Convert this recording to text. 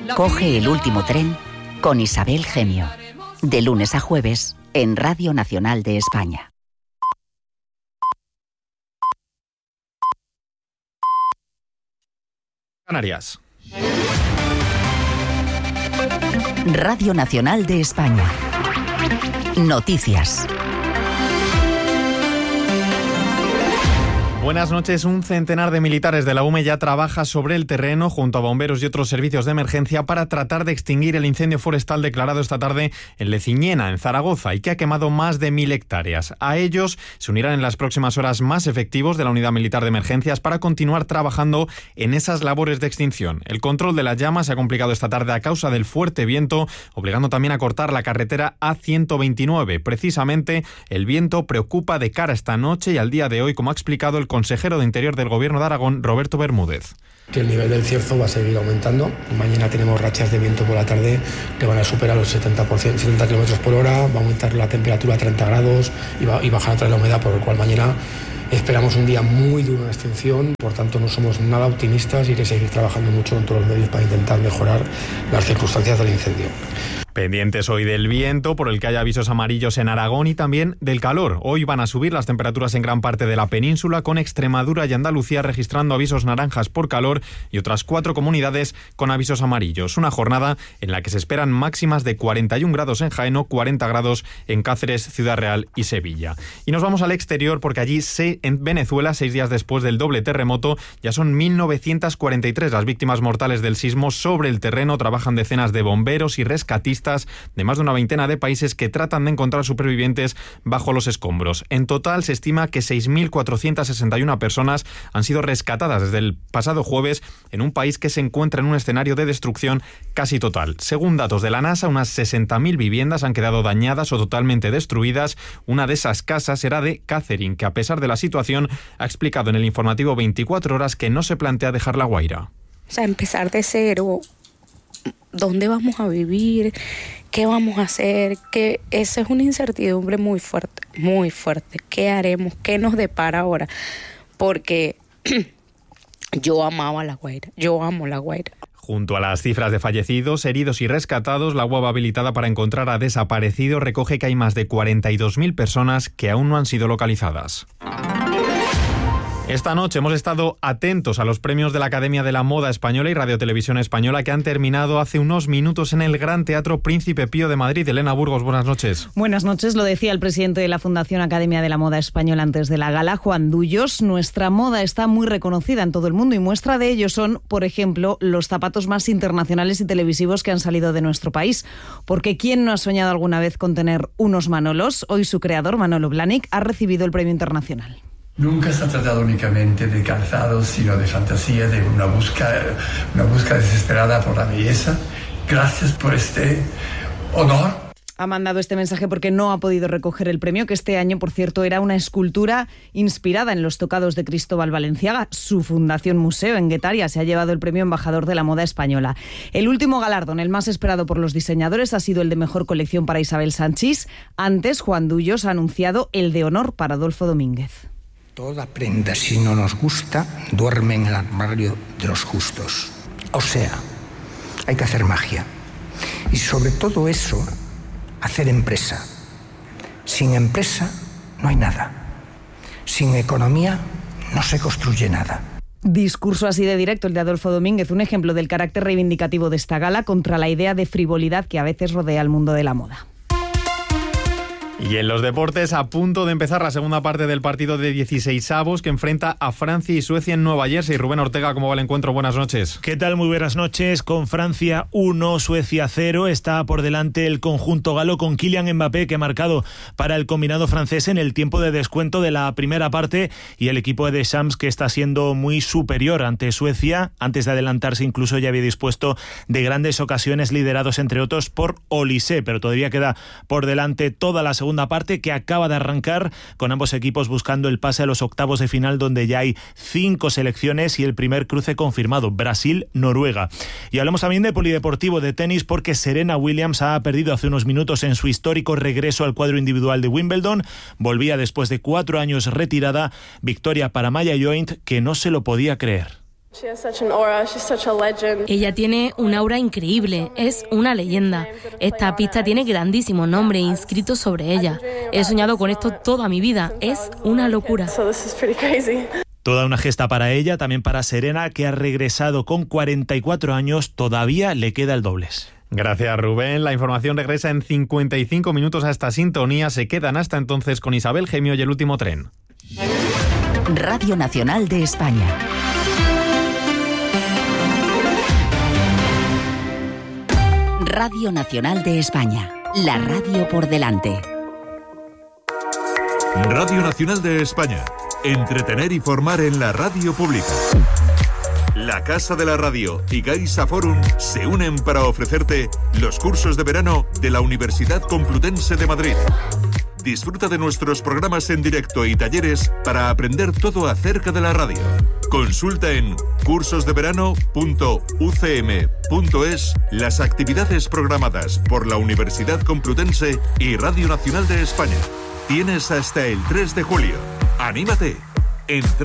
Coge el último tren con Isabel Gemio. De lunes a jueves en Radio Nacional de España. Canarias. Radio Nacional de España. Noticias. Buenas noches. Un centenar de militares de la UME ya trabaja sobre el terreno junto a bomberos y otros servicios de emergencia para tratar de extinguir el incendio forestal declarado esta tarde en Leciñena, en Zaragoza, y que ha quemado más de 1.000 hectáreas. A ellos se unirán en las próximas horas más efectivos de la Unidad Militar de Emergencias para continuar trabajando en esas labores de extinción. El control de las llamas se ha complicado esta tarde a causa del fuerte viento, obligando también a cortar la carretera A129. Precisamente, el viento preocupa de cara a esta noche y al día de hoy, como ha explicado el consejero de Interior del Gobierno de Aragón, Roberto Bermúdez. Que el nivel del cierzo va a seguir aumentando. Mañana tenemos rachas de viento por la tarde que van a superar los 70 km por hora, va a aumentar la temperatura a 30 grados y bajar otra la humedad, por lo cual mañana esperamos un día muy duro en extinción. Por tanto, no somos nada optimistas y hay que seguir trabajando mucho en todos los medios para intentar mejorar las circunstancias del incendio. Pendientes hoy del viento, por el que hay avisos amarillos en Aragón, y también del calor. Hoy van a subir las temperaturas en gran parte de la península, con Extremadura y Andalucía registrando avisos naranjas por calor y otras 4 comunidades con avisos amarillos. Una jornada en la que se esperan máximas de 41 grados en Jaén o 40 grados en Cáceres, Ciudad Real y Sevilla. Y nos vamos al exterior, porque allí en Venezuela, 6 días después del doble terremoto, ya son 1.943 las víctimas mortales del sismo. Sobre el terreno trabajan decenas de bomberos y rescatistas de más de una veintena de países que tratan de encontrar supervivientes bajo los escombros. En total se estima que 6.461 personas han sido rescatadas desde el pasado jueves en un país que se encuentra en un escenario de destrucción casi total. Según datos de la NASA, unas 60.000 viviendas han quedado dañadas o totalmente destruidas. Una de esas casas era de Catherine, que a pesar de la situación ha explicado en el informativo 24 horas que no se plantea dejar La Guaira. O sea, empezar de cero. ¿Dónde vamos a vivir? ¿Qué vamos a hacer? Que esa es una incertidumbre muy fuerte, muy fuerte. ¿Qué haremos? ¿Qué nos depara ahora? Porque yo amaba La Guaira, yo amo La Guaira. Junto a las cifras de fallecidos, heridos y rescatados, la web habilitada para encontrar a desaparecidos recoge que hay más de 42.000 personas que aún no han sido localizadas. Esta noche hemos estado atentos a los premios de la Academia de la Moda Española y Radio Televisión Española, que han terminado hace unos minutos en el Gran Teatro Príncipe Pío de Madrid. Elena Burgos, buenas noches. Buenas noches, lo decía el presidente de la Fundación Academia de la Moda Española antes de la gala, Juan Dullos. Nuestra moda está muy reconocida en todo el mundo y muestra de ello son, por ejemplo, los zapatos más internacionales y televisivos que han salido de nuestro país. Porque ¿quién no ha soñado alguna vez con tener unos Manolos? Hoy su creador, Manolo Blahnik, ha recibido el premio internacional. Nunca se ha tratado únicamente de calzado, sino de fantasía, de una búsqueda desesperada por la belleza. Gracias por este honor. Ha mandado este mensaje porque no ha podido recoger el premio, que este año, por cierto, era una escultura inspirada en los tocados de Cristóbal Valenciaga. Su fundación museo en Guetaria se ha llevado el premio Embajador de la Moda Española. El último galardón, el más esperado por los diseñadores, ha sido el de Mejor Colección para Isabel Sanchís. Antes, Juan Dullos ha anunciado el de Honor para Adolfo Domínguez. Toda prenda, si no nos gusta, duerme en el armario de los justos. O sea, hay que hacer magia. Y sobre todo eso, hacer empresa. Sin empresa no hay nada. Sin economía no se construye nada. Discurso así de directo el de Adolfo Domínguez, un ejemplo del carácter reivindicativo de esta gala contra la idea de frivolidad que a veces rodea al mundo de la moda. Y en los deportes, a punto de empezar la segunda parte del partido de 16avos que enfrenta a Francia y Suecia en Nueva Jersey. Rubén Ortega, ¿cómo va el encuentro? Buenas noches. ¿Qué tal? Muy buenas noches. Con Francia 1, Suecia 0. Está por delante el conjunto galo con Kylian Mbappé, que ha marcado para el combinado francés en el tiempo de descuento de la primera parte, y el equipo de Deschamps, que está siendo muy superior ante Suecia. Antes de adelantarse, incluso ya había dispuesto de grandes ocasiones, liderados entre otros por Olise, pero todavía queda por delante toda la segunda parte, que acaba de arrancar, con ambos equipos buscando el pase a los octavos de final, donde ya hay 5 selecciones y el primer cruce confirmado, Brasil-Noruega. Y hablamos también de polideportivo, de tenis, porque Serena Williams ha perdido hace unos minutos en su histórico regreso al cuadro individual de Wimbledon. Volvía después de 4 años retirada. Victoria para Maya Joint, que no se lo podía creer. Ella tiene un aura increíble, es una leyenda. Esta pista tiene grandísimos nombres inscritos sobre ella. He soñado con esto toda mi vida, es una locura. Toda una gesta para ella, también para Serena, que ha regresado con 44 años, todavía le queda el dobles. Gracias, Rubén. La información regresa en 55 minutos a esta sintonía. Se quedan hasta entonces con Isabel Gemio y El Último Tren. Radio Nacional de España. Radio Nacional de España. La radio por delante. Radio Nacional de España. Entretener y formar en la radio pública. La Casa de la Radio y Gaisa Forum se unen para ofrecerte los cursos de verano de la Universidad Complutense de Madrid. Disfruta de nuestros programas en directo y talleres para aprender todo acerca de la radio. Consulta en cursosdeverano.ucm.es las actividades programadas por la Universidad Complutense y Radio Nacional de España. Tienes hasta el 3 de julio. ¡Anímate! Entra